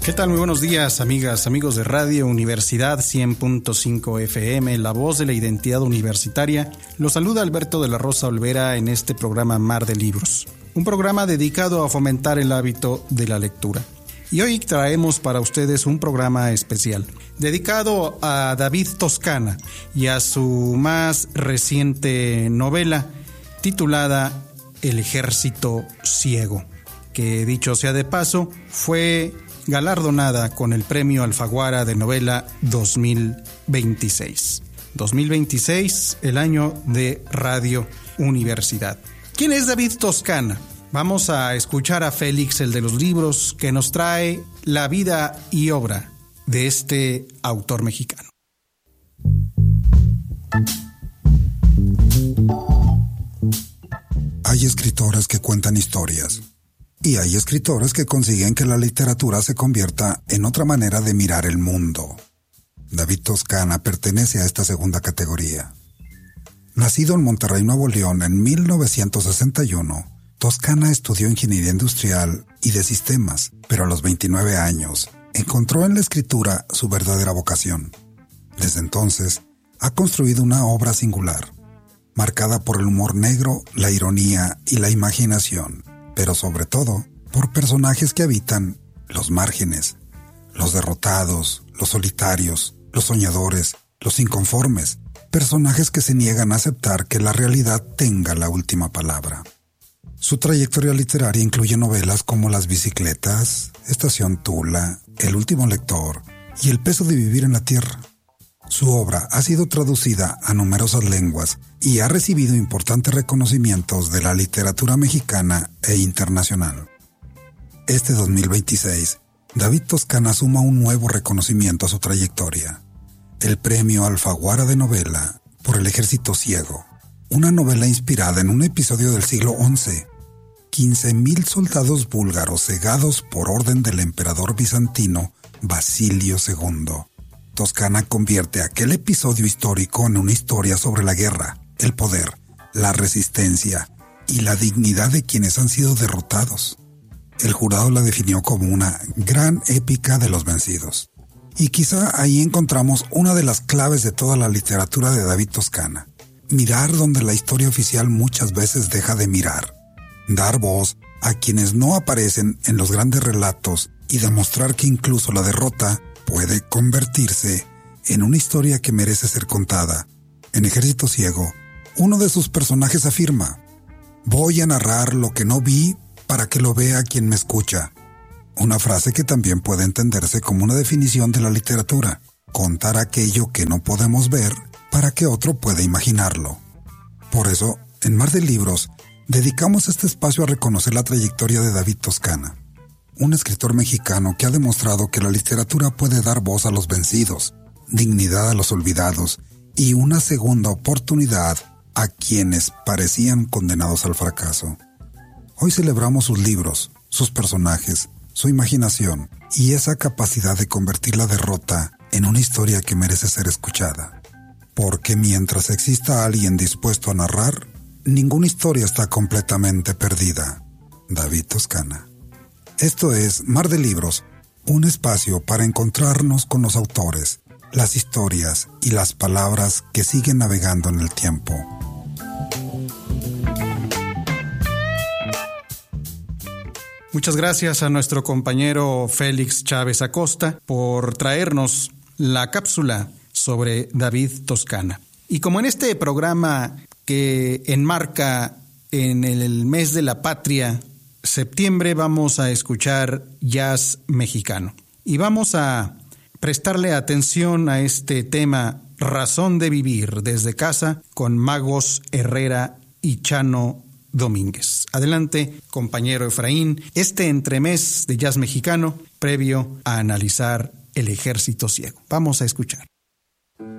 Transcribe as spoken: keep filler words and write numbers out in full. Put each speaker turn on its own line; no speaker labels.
¿Qué tal? Muy buenos días, amigas, amigos de Radio Universidad cien punto cinco F M, la voz de la identidad universitaria. Los saluda Alberto de la Rosa Olvera en este programa Mar de Libros, un programa dedicado a fomentar el hábito de la lectura. Y hoy traemos para ustedes un programa especial, dedicado a David Toscana y a su más reciente novela, titulada El Ejército Ciego, que dicho sea de paso, fue galardonada con el Premio Alfaguara de Novela dos mil veintiséis. dos mil veintiséis, el año de Radio Universidad. ¿Quién es David Toscana? Vamos a escuchar a Félix, el de los libros, que nos trae la vida y obra de este autor mexicano.
Hay escritores que cuentan historias. Y hay escritores que consiguen que la literatura se convierta en otra manera de mirar el mundo. David Toscana pertenece a esta segunda categoría. Nacido en Monterrey, Nuevo León, en mil novecientos sesenta y uno, Toscana estudió ingeniería industrial y de sistemas, pero a los veintinueve años encontró en la escritura su verdadera vocación. Desde entonces, ha construido una obra singular, marcada por el humor negro, la ironía y la imaginación, pero sobre todo por personajes que habitan los márgenes, los derrotados, los solitarios, los soñadores, los inconformes, personajes que se niegan a aceptar que la realidad tenga la última palabra. Su trayectoria literaria incluye novelas como Las bicicletas, Estación Tula, El último lector y El peso de vivir en la tierra. Su obra ha sido traducida a numerosas lenguas y ha recibido importantes reconocimientos de la literatura mexicana e internacional. Este dos mil veintiséis, David Toscana suma un nuevo reconocimiento a su trayectoria: el Premio Alfaguara de Novela por El Ejército Ciego, una novela inspirada en un episodio del siglo once. quince mil soldados búlgaros cegados por orden del emperador bizantino Basilio segundo. Toscana convierte aquel episodio histórico en una historia sobre la guerra, el poder, la resistencia y la dignidad de quienes han sido derrotados. El jurado la definió como una gran épica de los vencidos. Y quizá ahí encontramos una de las claves de toda la literatura de David Toscana: mirar donde la historia oficial muchas veces deja de mirar, dar voz a quienes no aparecen en los grandes relatos y demostrar que incluso la derrota puede convertirse en una historia que merece ser contada. En Ejército Ciego, uno de sus personajes afirma: «Voy a narrar lo que no vi para que lo vea quien me escucha». Una frase que también puede entenderse como una definición de la literatura: contar aquello que no podemos ver para que otro pueda imaginarlo. Por eso, en Mar de Libros, dedicamos este espacio a reconocer la trayectoria de David Toscana, un escritor mexicano que ha demostrado que la literatura puede dar voz a los vencidos, dignidad a los olvidados y una segunda oportunidad a quienes parecían condenados al fracaso. Hoy celebramos sus libros, sus personajes, su imaginación y esa capacidad de convertir la derrota en una historia que merece ser escuchada. Porque mientras exista alguien dispuesto a narrar, ninguna historia está completamente perdida. David Toscana. Esto es Mar de Libros, un espacio para encontrarnos con los autores, las historias y las palabras que siguen navegando en el tiempo.
Muchas gracias a nuestro compañero Félix Chávez Acosta por traernos la cápsula sobre David Toscana. Y como en este programa que enmarca en el mes de la patria, septiembre, vamos a escuchar jazz mexicano. Y vamos a prestarle atención a este tema, Razón de Vivir, desde casa, con Magos Herrera y Chano Domínguez. Adelante, compañero Efraín, este entremés de jazz mexicano previo a analizar El Ejército Ciego. Vamos a escuchar.